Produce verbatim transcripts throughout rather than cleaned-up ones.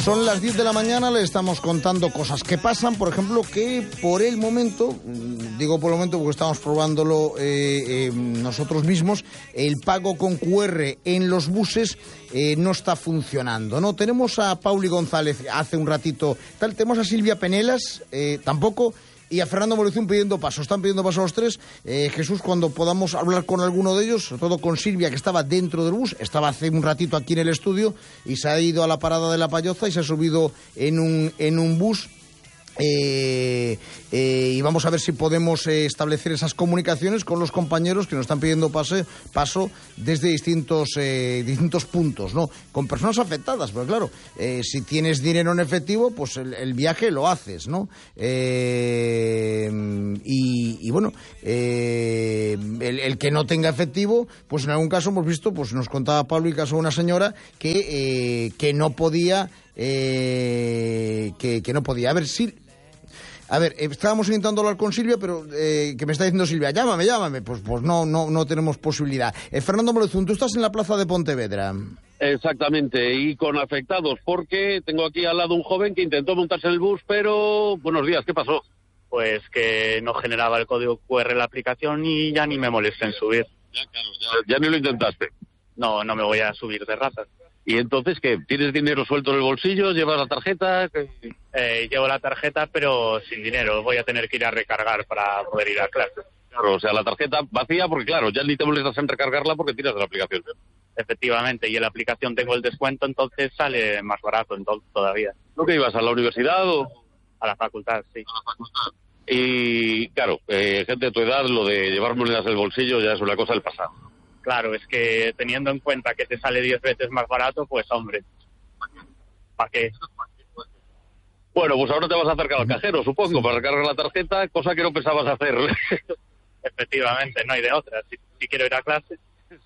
Son las diez de la mañana, le estamos contando cosas que pasan, por ejemplo, que por el momento, digo por el momento porque estamos probándolo eh, eh, nosotros mismos, el pago con cu erre en los buses eh, no está funcionando, ¿no? Tenemos a Pauli González hace un ratito, tal, tenemos a Silvia Penelas, eh, tampoco, y a Fernando Molezún pidiendo paso. Están pidiendo paso los tres. Eh, Jesús, cuando podamos hablar con alguno de ellos, sobre todo con Silvia, que estaba dentro del bus, estaba hace un ratito aquí en el estudio y se ha ido a la parada de La Payoza y se ha subido en un, en un bus. Eh, eh, y vamos a ver si podemos eh, establecer esas comunicaciones con los compañeros que nos están pidiendo pase, paso desde distintos eh, distintos puntos, ¿no? Con personas afectadas, porque claro, eh, si tienes dinero en efectivo, pues el, el viaje lo haces, ¿no? Eh, y, y bueno, eh, el, el que no tenga efectivo, pues en algún caso hemos visto, pues nos contaba Pablo y caso de una señora que, eh, que no podía, eh, que, que no podía. A ver, si... A ver, estábamos intentando hablar con Silvia, pero eh, que me está diciendo Silvia, llámame, llámame. Pues pues no no no tenemos posibilidad. Eh, Fernando Molezún, tú estás en la plaza de Pontevedra. Exactamente, y con afectados, porque tengo aquí al lado un joven que intentó montarse en el bus, pero... Buenos días, ¿qué pasó? Pues que no generaba el código cu erre en la aplicación y ya ni me molesté en subir. Ya, claro, ya, ya ni lo intentaste. No, no me voy a subir de ratas. ¿Y entonces qué? ¿Tienes dinero suelto en el bolsillo? ¿Llevas la tarjeta? Eh, llevo la tarjeta, pero sin dinero. Voy a tener que ir a recargar para poder ir a clase. Claro, o sea, la tarjeta vacía porque, claro, ya ni te molestas en recargarla porque tiras de la aplicación. Efectivamente, y en la aplicación tengo el descuento, entonces sale más barato entonces todavía. ¿No que ibas a la universidad o...? A la facultad, sí. A la facultad. Y, claro, eh, gente de tu edad, lo de llevar monedas en el bolsillo ya es una cosa del pasado. Claro, es que teniendo en cuenta que te sale diez veces más barato, pues hombre, ¿para qué? Bueno, pues ahora te vas a acercar al cajero, supongo, para recargar la tarjeta, cosa que no pensabas hacer. Efectivamente, no hay de otra, si, si quiero ir a clase.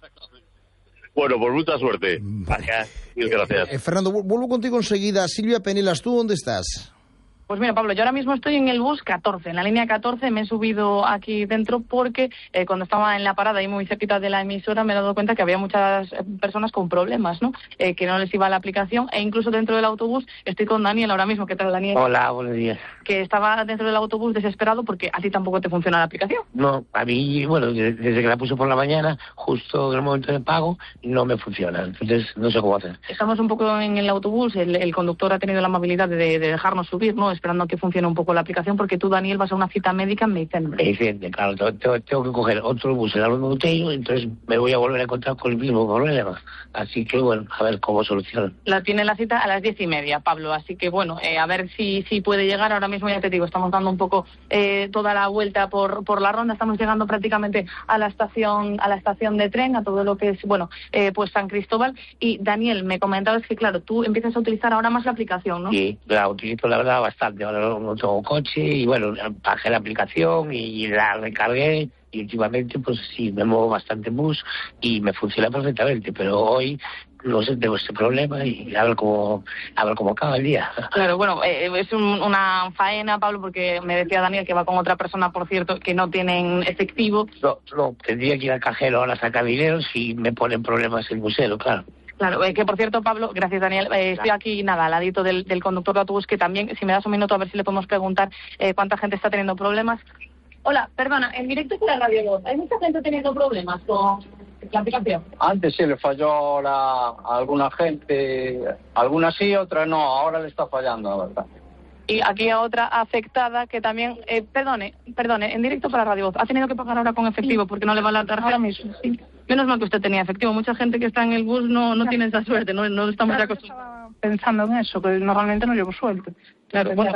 Bueno, pues mucha suerte. Gracias. Gracias. Eh, eh, Fernando, vuelvo contigo enseguida. Silvia Penelas, ¿tú dónde estás? Pues mira, Pablo, yo ahora mismo estoy en el bus catorce, en la línea catorce, me he subido aquí dentro porque eh, cuando estaba en la parada y muy cerquita de la emisora me he dado cuenta que había muchas personas con problemas, ¿no? Eh, que no les iba la aplicación, e incluso dentro del autobús estoy con Daniel ahora mismo. ¿Qué tal, Daniel? Hola, buenos días. Que estaba dentro del autobús desesperado porque a ti tampoco te funciona la aplicación. No, a mí, bueno, desde que la puse por la mañana, justo en el momento de pago, no me funciona, entonces no sé cómo hacer. Estamos un poco en el autobús, el, el conductor ha tenido la amabilidad de, de dejarnos subir, ¿no? Esperando a que funcione un poco la aplicación, porque tú, Daniel, vas a una cita médica en Medicentro. Medicentro, claro, tengo, tengo que coger otro bus en Álvaro Monteiro, entonces me voy a volver a encontrar con el mismo problema. Así que, bueno, a ver cómo solucionan. La tiene la cita a las diez y media, Pablo, así que, bueno, eh, a ver si, si puede llegar. Ahora mismo, ya te digo, estamos dando un poco eh, toda la vuelta por, por la ronda, estamos llegando prácticamente a la estación a la estación de tren, a todo lo que es, bueno, eh, pues San Cristóbal. Y, Daniel, me comentabas que, claro, tú empiezas a utilizar ahora más la aplicación, ¿no? Sí, la utilizo, la verdad, bastante. Ahora no tengo coche y, bueno, bajé la aplicación y la recargué. Y últimamente, pues sí, me muevo bastante en bus y me funciona perfectamente, pero hoy no sé, tengo este problema y a ver cómo, a ver cómo acaba el día. Claro, bueno, eh, es un, una faena, Pablo, porque me decía Daniel que va con otra persona, por cierto, que no tienen efectivo. No, no, tendría que ir al cajero ahora a sacar dinero si me ponen problemas el busero, claro. Claro, eh, que por cierto, Pablo, gracias, Daniel, eh, estoy aquí, nada, al ladito del, del conductor de autobús, que también, si me das un minuto, a ver si le podemos preguntar eh, cuánta gente está teniendo problemas. Hola, perdona, en directo con la Radio Voz, ¿hay mucha gente teniendo problemas con la aplicación? Antes sí le falló la, a alguna gente, algunas sí, otras no, ahora le está fallando, la verdad. Y aquí a otra afectada que también, eh, perdone, perdone, en directo para Radio Voz, ha tenido que pagar ahora con efectivo porque no le va la tarjeta. Ahora mismo, sí. Menos mal que usted tenía efectivo, mucha gente que está en el bus no, no tiene esa suerte, no, no estamos ya acostumbrados. Pensando en eso, que normalmente no llevo suelto. Claro, bueno,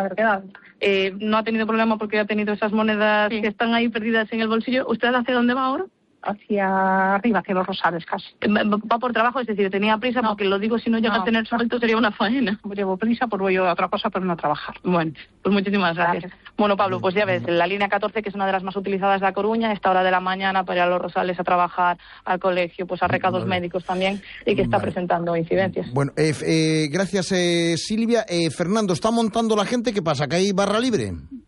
eh, no ha tenido problema porque ha tenido esas monedas sí. que están ahí perdidas en el bolsillo. ¿Usted hacia dónde va ahora? Hacia arriba, hacia los Rosales casi. Va por trabajo, es decir, tenía prisa, no, porque lo digo, si no llega no, a tener suelto sería una faena. Llevo prisa, pues voy yo a otra cosa, pero no a trabajar. Bueno, pues muchísimas gracias. gracias. Bueno, Pablo, pues ya ves, la línea catorce, que es una de las más utilizadas de La Coruña, a esta hora de la mañana para ir a los Rosales a trabajar, al colegio, pues a recados vale. médicos también, y que está vale. presentando incidencias. Bueno, eh, eh, gracias eh, Silvia. Eh, Fernando, ¿está montando la gente? ¿Qué pasa? ¿Que hay barra libre?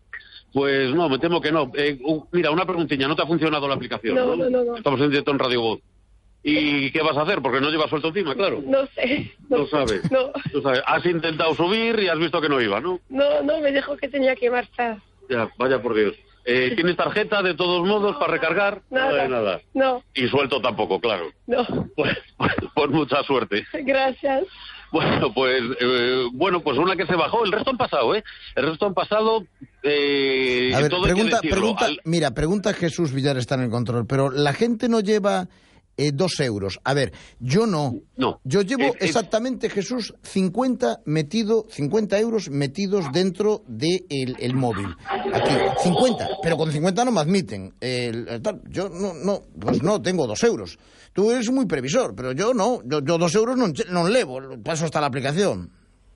Pues no, me temo que no. Eh, uh, mira, una preguntilla, ¿no te ha funcionado la aplicación? No, ¿no? no, no, no. Estamos en directo en Radio Voz. ¿Y qué vas a hacer? Porque no llevas suelto encima, claro. No sé. No, no sabes. No. No sabes. Has intentado subir y has visto que no iba, ¿no? No, no, me dijo que tenía que marchar. Ya, vaya por Dios. Eh, ¿Tienes tarjeta de todos modos para recargar? Nada. No, nada. No. Y suelto tampoco, claro. No. Pues, pues, pues mucha suerte. Gracias. Bueno, pues eh, bueno, pues una que se bajó, el resto han pasado, ¿eh? El resto han pasado. Eh, a ver, todo pregunta, hay que decirlo. pregunta, Al... mira, pregunta Jesús Villar, está en el control, pero la gente no lleva eh, dos euros. A ver, yo no. No. Yo llevo Es, es... exactamente, Jesús, cincuenta metido, cincuenta euros metidos dentro del de el móvil. Aquí, cincuenta, pero con cincuenta no me admiten. El, el tal. Yo no, no, pues no, tengo dos euros. Tú eres muy previsor, pero yo no. Yo, yo dos euros no, no levo, paso hasta la aplicación.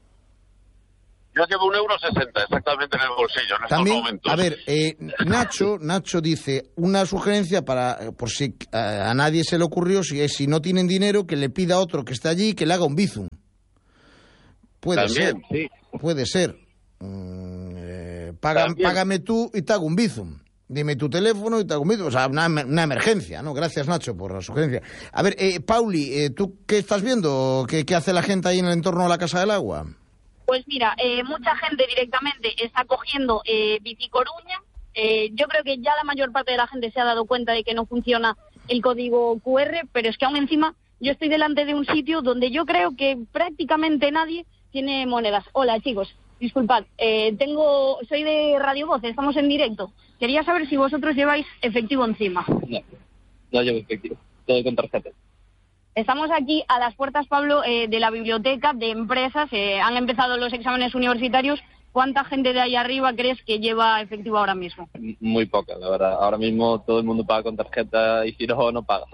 Yo llevo un euro sesenta exactamente en el bolsillo en También, estos momentos. a ver, eh, Nacho, Nacho dice una sugerencia para, por si a, a nadie se le ocurrió, si, si no tienen dinero, que le pida a otro que esté allí que le haga un bizum. Puede También, ser, sí. puede ser. Mm, eh, paga, págame tú y te hago un bizum. Dime tu teléfono y te hago un bizum. O sea, una, una emergencia, ¿no? Gracias, Nacho, por la sugerencia. A ver, eh, Pauli, eh, ¿tú qué estás viendo? ¿Qué, ¿Qué hace la gente ahí en el entorno de la Casa del Agua? Pues mira, eh, mucha gente directamente está cogiendo eh, Bicicoruña. Eh, yo creo que ya la mayor parte de la gente se ha dado cuenta de que no funciona el código cu erre, pero es que aún encima yo estoy delante de un sitio donde yo creo que prácticamente nadie tiene monedas. Hola, chicos, disculpad, eh, tengo, soy de Radio Voz, estamos en directo. Quería saber si vosotros lleváis efectivo encima. No, no llevo efectivo, todo con tarjeta. Estamos aquí a las puertas, Pablo, eh, de la biblioteca de empresas. Eh, han empezado los exámenes universitarios. ¿Cuánta gente de ahí arriba crees que lleva efectivo ahora mismo? Muy poca, la verdad. Ahora mismo todo el mundo paga con tarjeta y si no, no paga.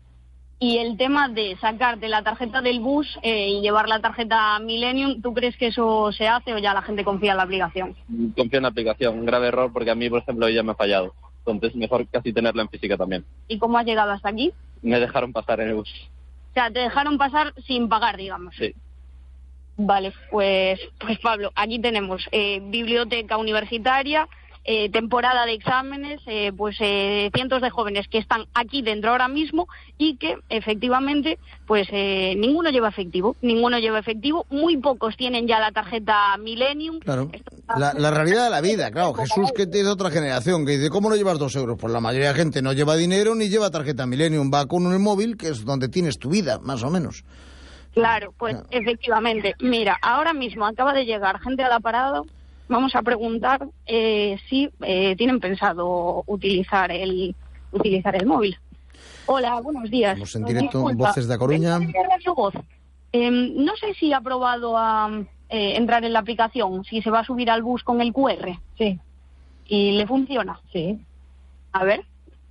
Y el tema de sacarte la tarjeta del bus eh, y llevar la tarjeta Millennium, ¿tú crees que eso se hace o ya la gente confía en la aplicación? Confío en la aplicación. Un grave error porque a mí, por ejemplo, ya me ha fallado. Entonces, mejor casi tenerla en física también. ¿Y cómo has llegado hasta aquí? Me dejaron pasar en el bus. O sea, te dejaron pasar sin pagar, digamos. Sí. Vale, pues, pues Pablo, aquí tenemos eh, biblioteca universitaria, eh, temporada de exámenes, eh, pues eh, cientos de jóvenes que están aquí dentro ahora mismo y que efectivamente, pues eh, ninguno lleva efectivo, ninguno lleva efectivo, muy pocos tienen ya la tarjeta Millennium. Claro, la, la realidad de la vida, claro. Jesús, que es de otra generación, que dice, ¿cómo no llevas dos euros? Pues la mayoría de gente no lleva dinero ni lleva tarjeta Millennium, va con un móvil, que es donde tienes tu vida, más o menos. Claro, pues no. Efectivamente. Mira, ahora mismo acaba de llegar gente a la parada. Vamos a preguntar eh, si eh, tienen pensado utilizar el utilizar el móvil. Hola, buenos días. Estamos en directo, Disculpa, Voces de A Coruña. Voz. Eh, no sé si ha probado a eh, entrar en la aplicación, si se va a subir al bus con el cu erre. Sí. ¿Y le funciona? Sí. A ver.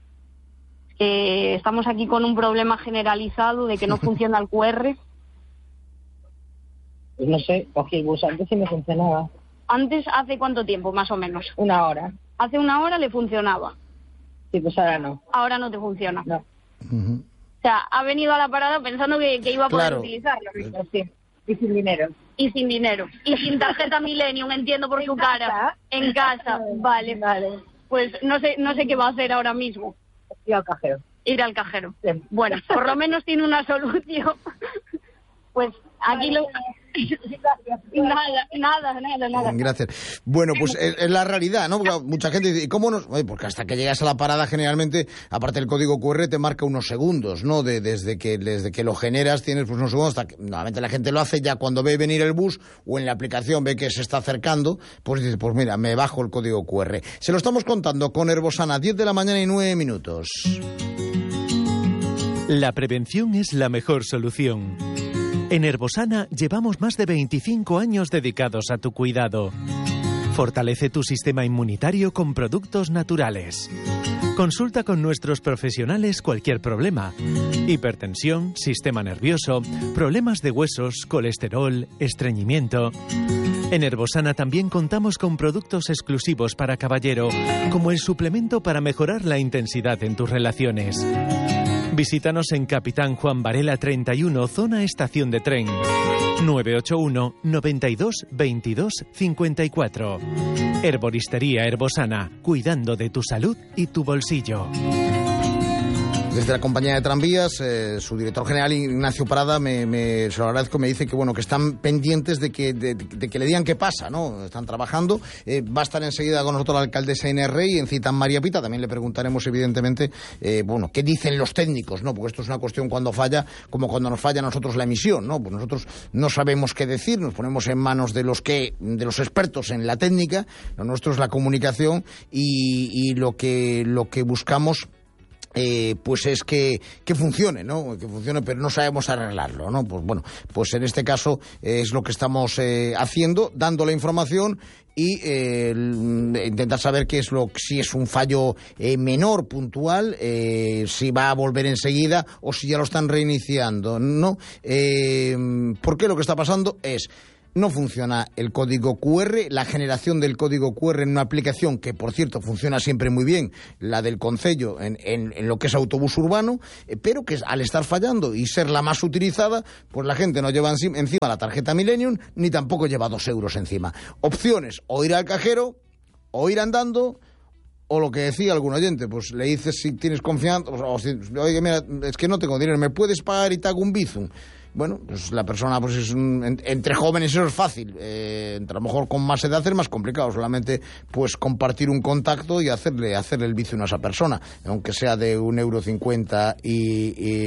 Eh, estamos aquí con un problema generalizado de que no funciona el cu erre. Pues no sé, cogí el bus antes y me funcionaba. ¿Antes hace cuánto tiempo, más o menos? Una hora. Hace una hora le funcionaba. Sí, pues ahora no. Ahora no te funciona. No. Uh-huh. O sea, ha venido a la parada pensando que, que iba a poder claro. utilizarlo. Sí. Y sin dinero. Y sin dinero. Y sin tarjeta Millennium, entiendo por su cara. En casa. Vale, vale. Pues no sé, no sé qué va a hacer ahora mismo. Ir al cajero. Ir al cajero. Sí. Bueno, por lo menos tiene una solución. Pues aquí lo... Nada, nada, nada, nada. Gracias. Bueno, pues es, es la realidad, ¿no? Porque mucha gente dice, ¿y cómo no? Oye, porque hasta que llegas a la parada, generalmente, aparte del código cu erre, te marca unos segundos, ¿no? De, desde que desde que lo generas, tienes pues unos segundos, hasta que normalmente la gente lo hace ya cuando ve venir el bus o en la aplicación ve que se está acercando, pues dice, pues mira, me bajo el código cu erre. Se lo estamos contando con Herbosana, diez de la mañana y nueve minutos. La prevención es la mejor solución. En Herbosana llevamos más de veinticinco años dedicados a tu cuidado. Fortalece tu sistema inmunitario con productos naturales. Consulta con nuestros profesionales cualquier problema. Hipertensión, sistema nervioso, problemas de huesos, colesterol, estreñimiento. En Herbosana también contamos con productos exclusivos para caballero, como el suplemento para mejorar la intensidad en tus relaciones. Visítanos en Capitán Juan Varela treinta y uno, zona estación de tren. nueve ocho uno, noventa y dos, veintidós, cincuenta y cuatro. Herboristería Herbosana, cuidando de tu salud y tu bolsillo. Desde la compañía de tranvías, eh, su director general Ignacio Parada, me, me, se lo agradezco, me dice que bueno que están pendientes de que, de, de que le digan qué pasa, ¿no? Están trabajando. Eh, va a estar enseguida con nosotros la alcaldesa Inés Rey en Cita María Pita. También le preguntaremos, evidentemente, eh, bueno, qué dicen los técnicos, ¿no? Porque esto es una cuestión cuando falla, como cuando nos falla a nosotros la emisión, ¿no? Pues nosotros no sabemos qué decir, nos ponemos en manos de los que, de los expertos en la técnica. Lo nuestro es la comunicación y, y lo que, lo que buscamos. Eh, pues es que, que funcione, ¿no? Que funcione, pero no sabemos arreglarlo, ¿no? Pues bueno, pues en este caso eh, es lo que estamos eh, haciendo, dando la información y eh, intentar saber qué es lo, si es un fallo eh, menor, puntual, eh, si va a volver enseguida o si ya lo están reiniciando, ¿no? Eh, porque lo que está pasando es... No funciona el código Q R, la generación del código Q R en una aplicación que, por cierto, funciona siempre muy bien, la del Concello en, en, en lo que es autobús urbano, eh, pero que al estar fallando y ser la más utilizada, pues la gente no lleva encima, encima la tarjeta Millennium ni tampoco lleva dos euros encima. Opciones, o ir al cajero, o ir andando... O lo que decía algún oyente, pues le dices si tienes confianza, o si, oye, mira, es que no tengo dinero, ¿me puedes pagar y te hago un bizum? Bueno, pues la persona, pues es un, entre jóvenes eso es fácil, eh, entre a lo mejor con más edad es más complicado, solamente pues compartir un contacto y hacerle hacerle el bizum a esa persona, aunque sea de un euro cincuenta y,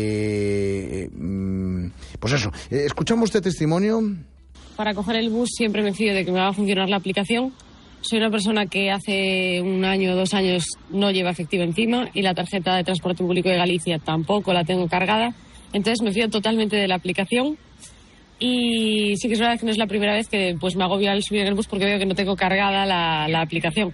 y pues eso. ¿Escuchamos este testimonio? Para coger el bus siempre me fío de que me va a funcionar la aplicación. Soy una persona que hace un año o dos años no lleva efectivo encima y la tarjeta de transporte público de Galicia tampoco la tengo cargada. Entonces me fío totalmente de la aplicación y sí que es verdad que no es la primera vez que pues me agobio al subir en el bus porque veo que no tengo cargada la, la aplicación.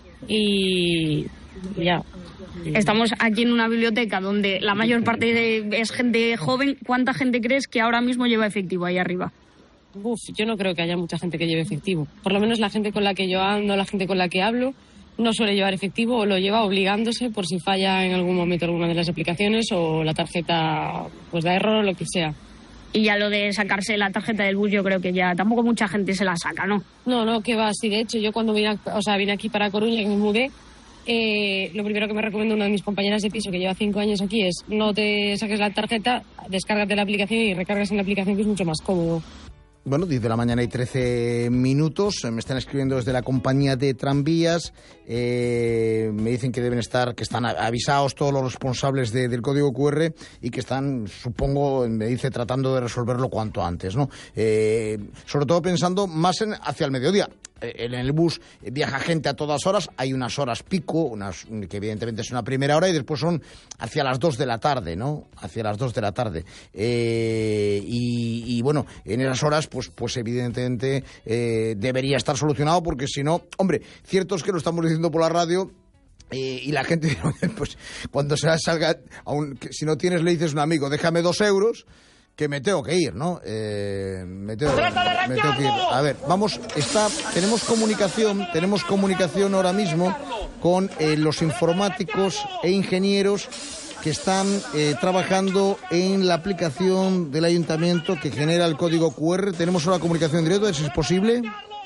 Y ya. Estamos aquí en una biblioteca donde la mayor parte de, es gente joven. ¿Cuánta gente crees que ahora mismo lleva efectivo ahí arriba? Uf, yo no creo que haya mucha gente que lleve efectivo. Por lo menos la gente con la que yo ando, la gente con la que hablo, no suele llevar efectivo o lo lleva obligándose por si falla en algún momento alguna de las aplicaciones o la tarjeta pues da error o lo que sea. Y ya lo de sacarse la tarjeta del bus yo creo que ya tampoco mucha gente se la saca, ¿no? No, no, que va. Sí, de hecho yo cuando vine, a, o sea, vine aquí para Coruña, que me mudé, eh, lo primero que me recomienda una de mis compañeras de piso que lleva cinco años aquí es no te saques la tarjeta, descárgate la aplicación y recargas en la aplicación, que es mucho más cómodo. Bueno, diez de la mañana y trece minutos, me están escribiendo desde la compañía de tranvías, eh, me dicen que deben estar, que están avisados todos los responsables de, del código Q R y que están, supongo, me dice, tratando de resolverlo cuanto antes, ¿no? Eh, sobre todo pensando más en, hacia el mediodía. En el bus viaja gente a todas horas, hay unas horas pico, unas que evidentemente es una primera hora y después son hacia las dos de la tarde, ¿no? Hacia las dos de la tarde. Eh, y, y bueno, en esas horas, pues, pues evidentemente eh, debería estar solucionado porque si no, hombre, cierto es que lo estamos diciendo por la radio. Eh, y la gente, pues cuando se salga, aun, si no tienes, le dices a un amigo, déjame dos euros. Que me tengo que ir, ¿no? Eh, me, tengo, me tengo que ir. A ver, vamos, está, tenemos comunicación, tenemos comunicación ahora mismo con eh, los informáticos e ingenieros que están eh, trabajando en la aplicación del ayuntamiento que genera el código Q R. Tenemos ahora comunicación directa, si es posible.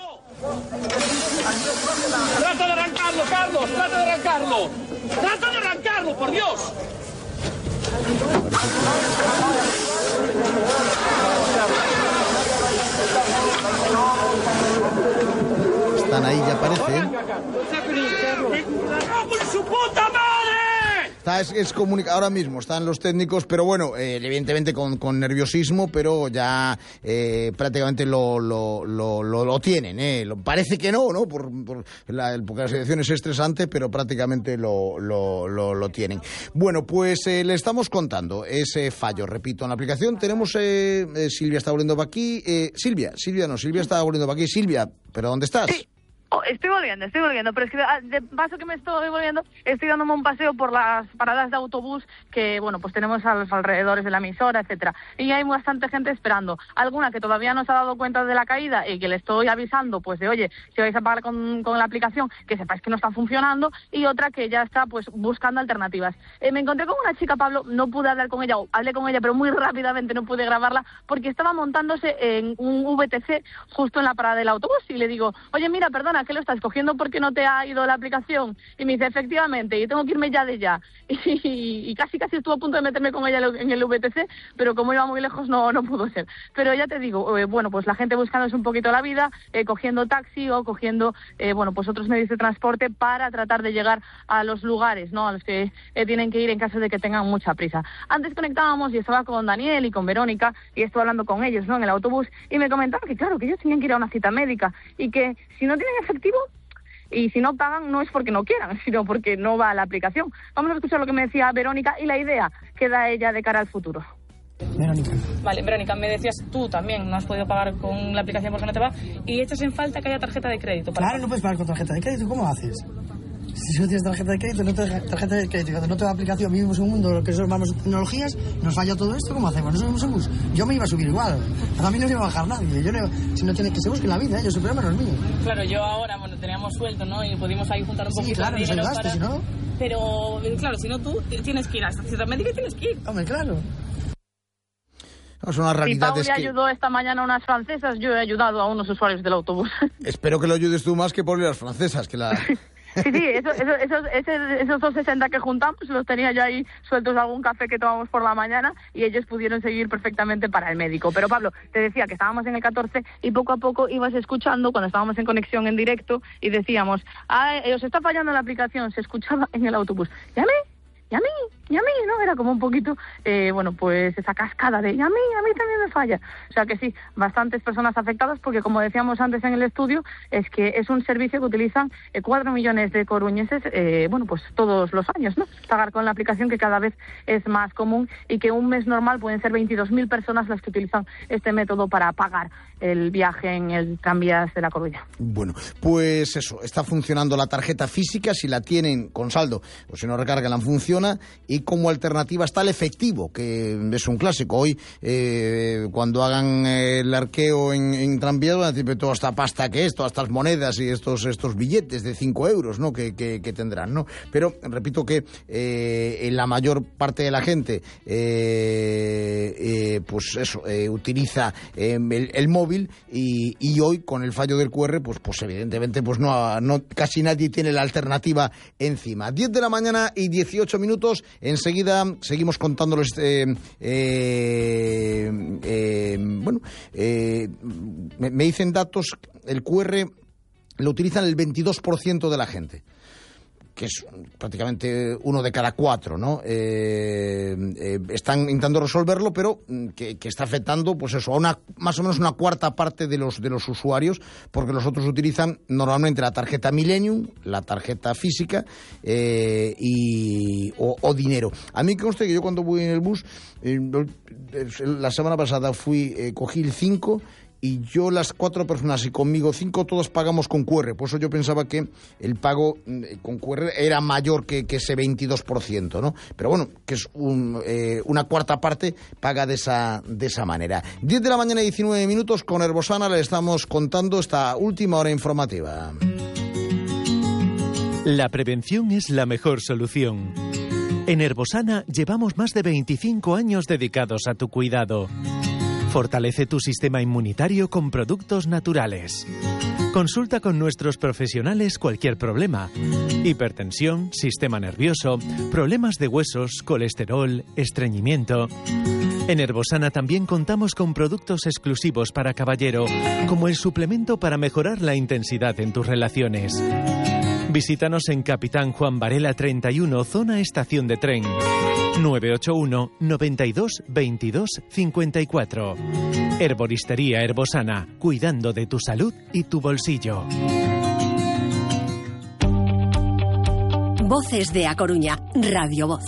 ¡Trata de arrancarlo, Carlos! ¡Trata de arrancarlo! ¡Trata de arrancarlo, por Dios! Están ahí, ya parece. ¡Su puta madre! Está, es, es comunica ahora mismo, están los técnicos, pero bueno, eh, evidentemente con, con nerviosismo, pero ya eh, prácticamente lo, lo, lo, lo, lo tienen. Eh. Lo, parece que no, ¿no? Por, por la, porque la situación es estresante, pero prácticamente lo, lo, lo, lo tienen. Bueno, pues eh, le estamos contando ese fallo, repito, en la aplicación. Tenemos, eh, eh, Silvia está volviendo para aquí. Eh, Silvia, Silvia no, Silvia está volviendo para aquí. Silvia, ¿pero dónde estás? Sí. Oh, estoy volviendo, estoy volviendo, pero es que de paso que me estoy volviendo, estoy dándome un paseo por las paradas de autobús que, bueno, pues tenemos a los alrededores de la emisora, etcétera. Y hay bastante gente esperando. Alguna que todavía no se ha dado cuenta de la caída y que le estoy avisando, pues de, oye, si vais a pagar con, con la aplicación, que sepáis que no está funcionando, y otra que ya está, pues, buscando alternativas. Eh, me encontré con una chica, Pablo, no pude hablar con ella, o hablé con ella, pero muy rápidamente no pude grabarla, porque estaba montándose en un V T C justo en la parada del autobús, y le digo, oye, mira, perdona, Ana, ¿qué lo estás cogiendo porque no te ha ido la aplicación? Y me dice, efectivamente, y tengo que irme ya de ya. Y, y casi casi estuvo a punto de meterme con ella en el V T C, pero como iba muy lejos no, no pudo ser. Pero ya te digo, eh, bueno, pues la gente buscándose un poquito la vida, eh, cogiendo taxi o cogiendo, eh, bueno, pues otros medios de transporte para tratar de llegar a los lugares, ¿no? A los que eh, tienen que ir en caso de que tengan mucha prisa. Antes conectábamos y estaba con Daniel y con Verónica y estuve hablando con ellos, ¿no? En el autobús y me comentaban que claro, que ellos tenían que ir a una cita médica y que si no tienen efectivo y si no pagan no es porque no quieran, sino porque no va a la aplicación. Vamos a escuchar lo que me decía Verónica y la idea que da ella de cara al futuro. Verónica. Vale, Verónica, me decías tú también, no has podido pagar con la aplicación porque no te va y echas en falta que haya tarjeta de crédito. Para claro, pagar. No puedes pagar con tarjeta de crédito, ¿cómo haces? Si no tienes tarjeta de crédito, no te deja tarjeta de crédito, cuando no te da aplicación, vivimos en un mundo lo que son más tecnologías, nos falla todo esto, ¿cómo hacemos? No subimos en bus. Yo me iba a subir igual, a mí no se iba a bajar nadie, yo no, si no tiene que se busque la vida, ¿eh? Yo soy problema no es mío. Claro, yo ahora, bueno, teníamos suelto, ¿no? Y pudimos ahí juntar un sí, poquito claro, de dinero ayudaste, para... si no... Pero, claro, si no tú tienes que ir a esta cita médica y tienes que ir. Hombre, claro. No, son las realidades si Pauli que... ayudó esta mañana a unas francesas, yo he ayudado a unos usuarios del autobús. Espero que lo ayudes tú más que Pauli a las francesas, que la... Sí, sí, eso, eso, esos, esos, esos doscientos sesenta que juntamos los tenía yo ahí sueltos algún café que tomamos por la mañana y ellos pudieron seguir perfectamente para el médico. Pero Pablo, te decía que estábamos en el catorce y poco a poco ibas escuchando cuando estábamos en conexión en directo y decíamos, ah, os está fallando la aplicación, se escuchaba en el autobús. ¿Llame? Y a mí, y a mí, ¿no? Era como un poquito, eh, bueno, pues esa cascada de, y a mí, a mí también me falla. O sea que sí, bastantes personas afectadas porque, como decíamos antes en el estudio, es que es un servicio que utilizan eh, cuatro millones de coruñeses, eh, bueno, pues todos los años, ¿no? Pagar con la aplicación que cada vez es más común y que un mes normal pueden ser veintidós mil personas las que utilizan este método para pagar el viaje en el tranvías de La Coruña. Bueno, pues eso, está funcionando la tarjeta física, si la tienen con saldo o si no recargan, funciona. Y como alternativa está el efectivo, que es un clásico. Hoy, eh, cuando hagan el arqueo en, en tranvías, van a decir toda esta pasta que es, todas estas monedas y estos estos billetes de cinco euros, ¿no? que, que, que tendrán, ¿no? Pero repito que eh, la mayor parte de la gente, eh, eh, pues eso, eh, utiliza eh, el, el móvil y, y hoy con el fallo del Q R, pues, pues evidentemente, pues no, no casi nadie tiene la alternativa encima. diez de la mañana y dieciocho minutos. Enseguida seguimos contándoles eh, eh, eh, bueno eh, me, me dicen datos, el Q R lo utilizan el veintidós por ciento de la gente, que es prácticamente uno de cada cuatro, ¿no? Eh, eh, están intentando resolverlo, pero que, que está afectando, pues eso, a una más o menos una cuarta parte de los de los usuarios, porque los otros utilizan normalmente la tarjeta Millennium, la tarjeta física eh, y o, o dinero. A mí conste que yo cuando voy en el bus, eh, la semana pasada fui, eh, cogí el cinco. Y yo, las cuatro personas y conmigo cinco, todos pagamos con Q R. Por eso yo pensaba que el pago con Q R era mayor que, que ese veintidós por ciento, ¿no? Pero bueno, que es un, eh, una cuarta parte paga de esa, de esa manera. diez de la mañana y diecinueve minutos, con Herbosana le estamos contando esta última hora informativa. La prevención es la mejor solución. En Herbosana llevamos más de veinticinco años dedicados a tu cuidado. Fortalece tu sistema inmunitario con productos naturales. Consulta con nuestros profesionales cualquier problema. Hipertensión, sistema nervioso, problemas de huesos, colesterol, estreñimiento. En Herbosana también contamos con productos exclusivos para caballero, como el suplemento para mejorar la intensidad en tus relaciones. Visítanos en Capitán Juan Varela treinta y uno, zona estación de tren. nueve ocho uno, noventa y dos, veintidós, cincuenta y cuatro. Herboristería Herbosana, cuidando de tu salud y tu bolsillo. Voces de A Coruña, Radio Voz.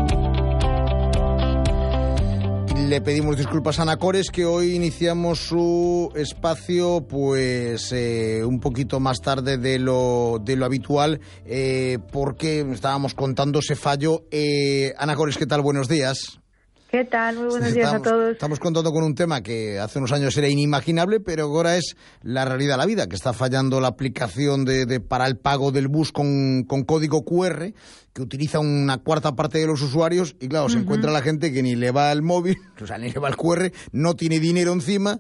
Le pedimos disculpas a Ana Cores, que hoy iniciamos su espacio pues eh, un poquito más tarde de lo, de lo habitual, eh, porque estábamos contando ese fallo. Eh, Ana Cores, ¿qué tal? Buenos días. ¿Qué tal? Muy buenos días estamos, a todos. Estamos contando con un tema que hace unos años era inimaginable, pero ahora es la realidad de la vida, que está fallando la aplicación de, de para el pago del bus con, con código cu erre, que utiliza una cuarta parte de los usuarios, y claro, uh-huh. se encuentra la gente que ni le va el móvil, o sea, ni le va el cu erre, no tiene dinero encima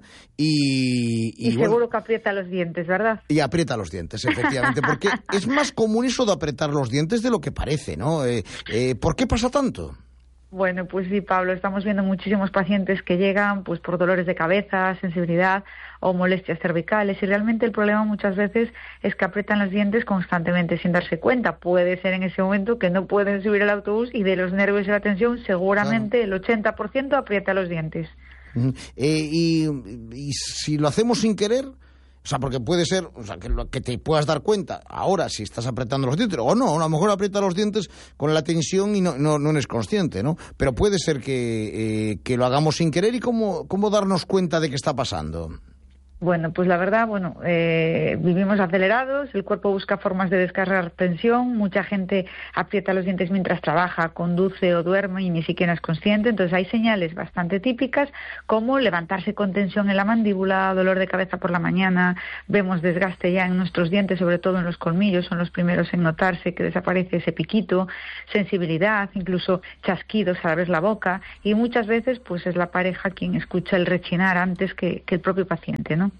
y... Y, y seguro bueno, que aprieta los dientes, ¿verdad? Y aprieta los dientes, efectivamente, porque es más común eso de apretar los dientes de lo que parece, ¿no? Eh, eh, ¿Por qué pasa tanto? Bueno, pues sí, Pablo, estamos viendo muchísimos pacientes que llegan pues por dolores de cabeza, sensibilidad o molestias cervicales, y realmente el problema muchas veces es que aprietan los dientes constantemente sin darse cuenta. Puede ser en ese momento que no pueden subir al autobús y de los nervios y la tensión seguramente claro. el ochenta por ciento aprieta los dientes. Uh-huh. Eh, y, y si lo hacemos sin querer... O sea, porque puede ser, o sea, que, lo, que te puedas dar cuenta ahora si estás apretando los dientes, o no, a lo mejor aprieta los dientes con la tensión y no, no, no eres consciente, ¿no? Pero puede ser que, eh, que lo hagamos sin querer. ¿Y cómo, cómo darnos cuenta de qué está pasando? Bueno, pues la verdad, bueno, eh, vivimos acelerados, el cuerpo busca formas de descargar tensión, mucha gente aprieta los dientes mientras trabaja, conduce o duerme y ni siquiera es consciente, entonces hay señales bastante típicas como levantarse con tensión en la mandíbula, dolor de cabeza por la mañana, vemos desgaste ya en nuestros dientes, sobre todo en los colmillos, son los primeros en notarse que desaparece ese piquito, sensibilidad, incluso chasquidos al abrir la boca, y muchas veces pues es la pareja quien escucha el rechinar antes que, que el propio paciente, ¿no?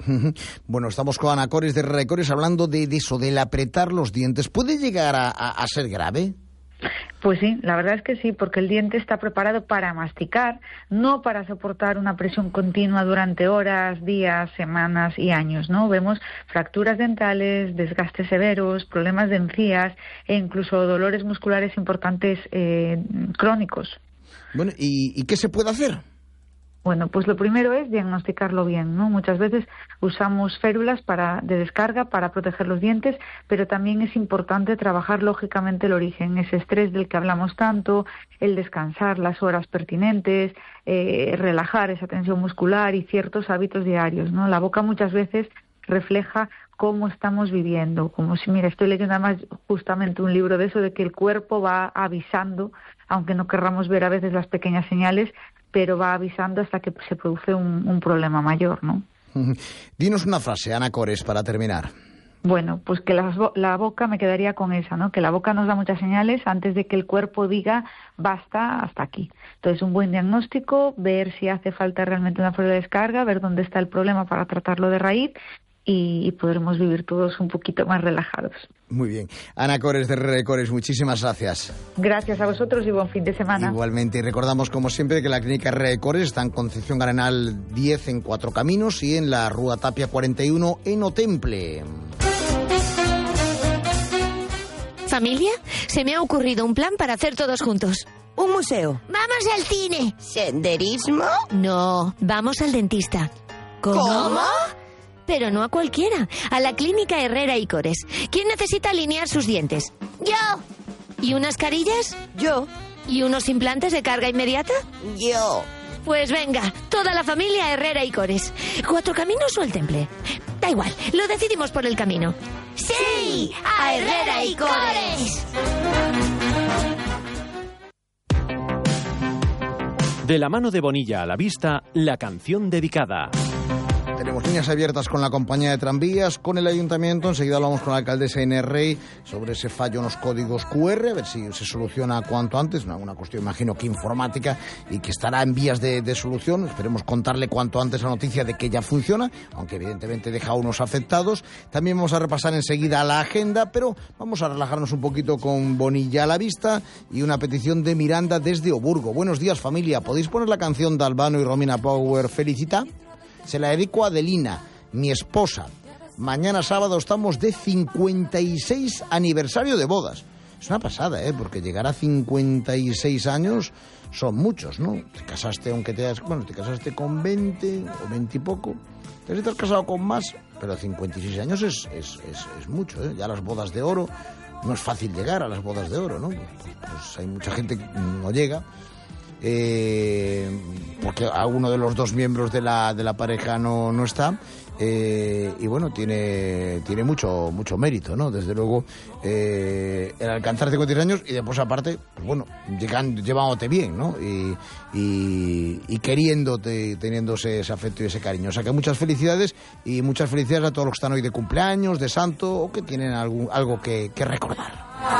Bueno, estamos con Ana Cores de Herrera y Cores hablando de, de eso, del apretar los dientes. ¿Puede llegar a, a, a ser grave? Pues sí, la verdad es que sí, porque el diente está preparado para masticar, no para soportar una presión continua durante horas, días, semanas y años, ¿no? Vemos fracturas dentales, desgastes severos, problemas de encías e incluso dolores musculares importantes eh, crónicos. Bueno, ¿y, y qué se puede hacer? Bueno, pues lo primero es diagnosticarlo bien, ¿no? Muchas veces usamos férulas para, de descarga para proteger los dientes, pero también es importante trabajar lógicamente el origen, ese estrés del que hablamos tanto, el descansar las horas pertinentes, eh, relajar esa tensión muscular y ciertos hábitos diarios, ¿no? La boca muchas veces refleja cómo estamos viviendo, como si, mira, estoy leyendo además justamente un libro de eso, de que el cuerpo va avisando, aunque no querramos ver a veces las pequeñas señales, pero va avisando hasta que se produce un, un problema mayor, ¿no? Dinos una frase, Ana Cores, para terminar. Bueno, pues que la, la boca, me quedaría con esa, ¿no? Que la boca nos da muchas señales antes de que el cuerpo diga basta, hasta aquí. Entonces, un buen diagnóstico, ver si hace falta realmente una férula de descarga, ver dónde está el problema para tratarlo de raíz y, y podremos vivir todos un poquito más relajados. Muy bien. Ana Cores de Herrera y Cores, muchísimas gracias. Gracias a vosotros y buen fin de semana. Igualmente, y recordamos como siempre que la clínica Herrera y Cores está en Concepción Arenal diez en Cuatro Caminos y en la Rúa Tapia cuarenta y uno en Otemple. ¿Familia? Se me ha ocurrido un plan para hacer todos juntos. Un museo. ¡Vamos al cine! ¿Senderismo? No, vamos al dentista. ¿Cómo? ¿Cómo? Pero no a cualquiera, a la clínica Herrera y Cores. ¿Quién necesita alinear sus dientes? Yo. ¿Y unas carillas? Yo. ¿Y unos implantes de carga inmediata? Yo. Pues venga, toda la familia Herrera y Cores. ¿Cuatro Caminos o el Temple? Da igual, lo decidimos por el camino. ¡Sí! ¡A Herrera y Cores! De la mano de Bonilla a la vista, la canción dedicada. Tenemos líneas abiertas con la compañía de tranvías, con el ayuntamiento. Enseguida hablamos con la alcaldesa Inés Rey sobre ese fallo en los códigos cu erre, a ver si se soluciona cuanto antes. Una, una cuestión, imagino que informática y que estará en vías de, de solución. Esperemos contarle cuanto antes la noticia de que ya funciona, aunque evidentemente deja a unos afectados. También vamos a repasar enseguida la agenda, pero vamos a relajarnos un poquito con Bonilla a la vista y una petición de Miranda desde Oburgo. Buenos días, familia. ¿Podéis poner la canción de Albano y Romina Power, Felicita? Se la dedico a Adelina, mi esposa. Mañana sábado estamos de cincuenta y seis aniversario de bodas. Es una pasada, ¿eh? Porque llegar a cincuenta y seis años son muchos, ¿no? Te casaste, aunque te hayas... Bueno, te casaste con veinte o veinte y poco. Te has casado con más, pero cincuenta y seis años es, es, es, es mucho, ¿eh? Ya las bodas de oro, no es fácil llegar a las bodas de oro, ¿no? Pues, pues hay mucha gente que no llega... Eh, porque alguno de los dos miembros de la, de la pareja no, no está eh, y bueno, tiene tiene mucho mucho mérito, ¿no? Desde luego, eh, el alcanzar cincuenta y seis años y después aparte, pues bueno, llegan, llevándote bien, ¿no? Y, y, y queriéndote, teniéndose ese afecto y ese cariño. O sea que muchas felicidades y muchas felicidades a todos los que están hoy de cumpleaños, de santo o que tienen algún, algo que, que recordar.